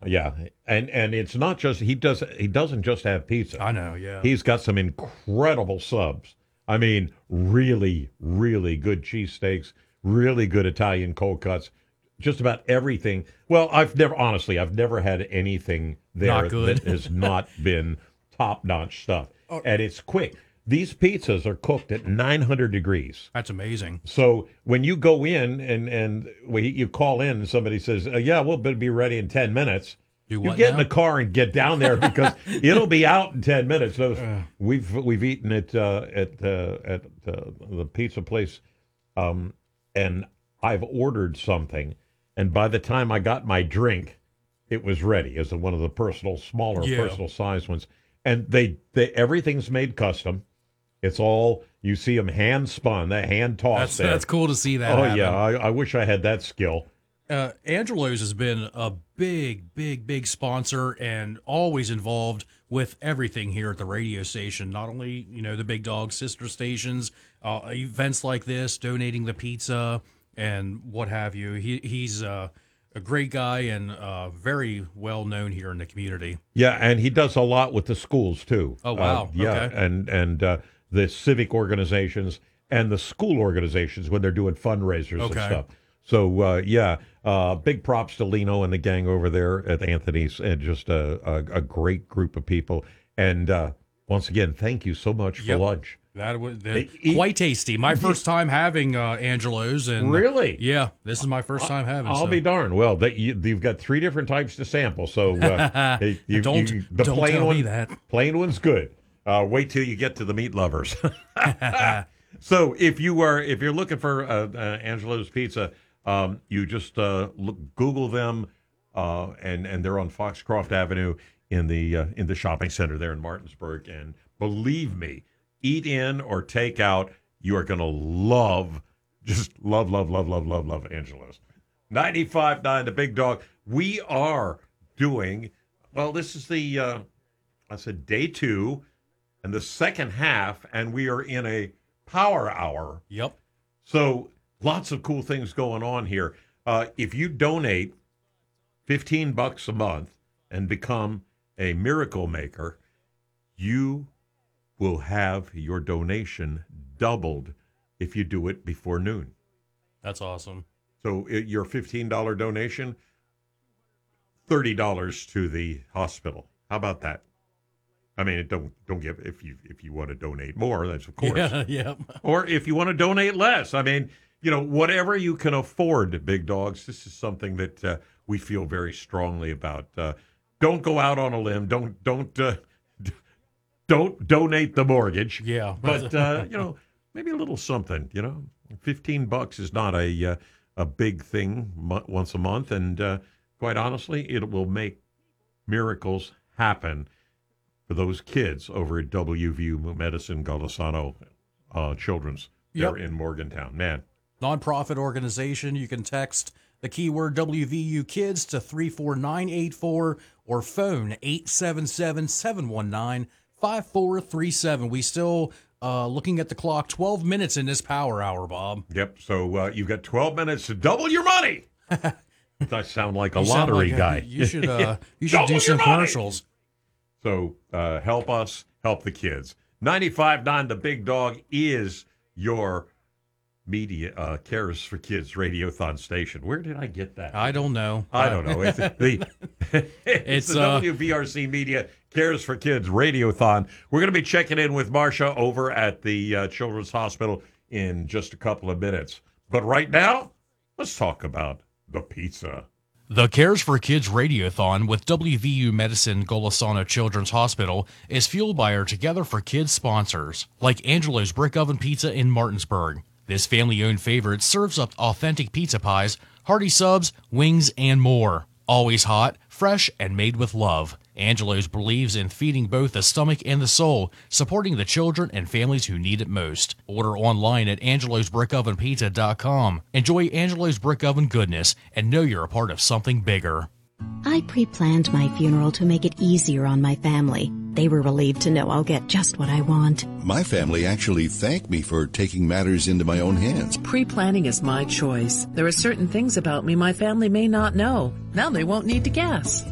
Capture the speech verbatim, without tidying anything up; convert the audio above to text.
Yeah, and and it's not just he does he doesn't just have pizza. I know, yeah. He's got some incredible subs. I mean, really, really good cheesesteaks, really good Italian cold cuts, just about everything. Well, I've never honestly, I've never had anything there Not good. that has not been top-notch stuff. Oh. And it's quick. These pizzas are cooked at nine hundred degrees. That's amazing. So when you go in and and we, you call in and somebody says, uh, "Yeah, we'll be ready in ten minutes," Do you what get now? in the car and get down there because it'll be out in ten minutes. So we've we've eaten it uh, at uh, at uh, the pizza place, um, and I've ordered something, and by the time I got my drink, it was ready. As one of the personal, smaller, Yeah. personal size ones, and they they everything's made custom. It's all, you see them hand spun, that hand tossed That's there. that's cool to see that. Oh, happen. yeah. I, I wish I had that skill. Uh, Angelo's has been a big, big, big sponsor and always involved with everything here at the radio station. Not only, you know, the Big Dog sister stations, uh, events like this, donating the pizza and what have you. He He's uh, a great guy and uh, very well known here in the community. Yeah, and he does a lot with the schools, too. Oh, wow. Uh, yeah, Okay. and, and uh, the civic organizations and the school organizations when they're doing fundraisers Okay. and stuff. So, uh, yeah, uh, big props to Lino and the gang over there at Anthony's, and just a, a, a great group of people. And uh, once again, thank you so much for Yep. lunch. That was They that, eat- quite tasty. My first time having uh, Angelo's, and Really? yeah, this is my first time having. I'll so. be darned. Well, they, you, you've got three different types to sample, so uh, you, you- Don't- you- the don't plain tell one, me that. plain one's good. Uh, wait till you get to the meat lovers. So if you are if you're looking for uh, uh, Angelo's Pizza, um, you just uh, look, Google them, uh, and and they're on Foxcroft Avenue in the uh, in the shopping center there in Martinsburg. And believe me, eat in or take out, you are going to love, just love, love, love, love, love, love Angelo's. ninety-five point nine, the Big Dog. We are doing, well, this is the, uh, I said day two and the second half, and we are in a power hour. Yep. So lots of cool things going on here. Uh, if you donate fifteen bucks a month and become a miracle maker, you will have your donation doubled if you do it before noon. That's awesome. So it, your fifteen dollars donation, thirty dollars to the hospital. How about that? I mean, don't don't give if you if you want to donate more, that's of course. Yeah, yeah. Or if you want to donate less. I mean, you know, whatever you can afford, Big Dogs. This is something that uh, we feel very strongly about. Uh, don't go out on a limb. Don't don't uh, d- don't donate the mortgage. Yeah. But uh, you know, maybe a little something. You know, fifteen bucks is not a uh, a big thing mo- once a month, and uh, quite honestly, it will make miracles happen for those kids over at W V U Medicine Golisano uh, Children's there Yep. in Morgantown. Man, Nonprofit organization. You can text the keyword W V U Kids to three four nine eight four or phone eight seven seven, seven one nine, five four three seven. We still uh, looking at the clock, twelve minutes in this power hour, Bob. yep. So uh, you've got twelve minutes to double your money. I sound like a You sound lottery like a- guy. You should uh, you should Double do your some money! commercials. So uh, help us, help the kids. ninety-five point nine The Big Dog is your media uh, Cares for Kids radiothon station. Where did I get that? I don't know. I don't know. It's the, it's It's, the uh, W V R C Media Cares for Kids Radiothon. We're going to be checking in with Marcia over at the uh, Children's Hospital in just a couple of minutes. But right now, let's talk about the pizza. The Cares for Kids Radiothon with W V U Medicine Golisano Children's Hospital is fueled by our Together for Kids sponsors, like Angelo's Brick Oven Pizza in Martinsburg. This family-owned favorite serves up authentic pizza pies, hearty subs, wings, and more. Always hot, fresh, and made with love. Angelo's believes in feeding both the stomach and the soul, supporting the children and families who need it most. Order online at angelos brick oven pizza dot com. Enjoy Angelo's Brick Oven goodness and know you're a part of something bigger. I pre-planned my funeral to make it easier on my family. They were relieved to know I'll get just what I want. My family actually thanked me for taking matters into my own hands. Pre-planning is my choice. There are certain things about me my family may not know. Now they won't need to guess.